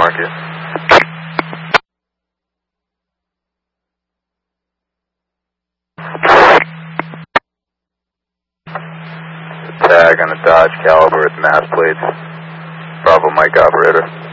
mark you. Tag on a Dodge Caliber with mass plates. Bravo Mike operator.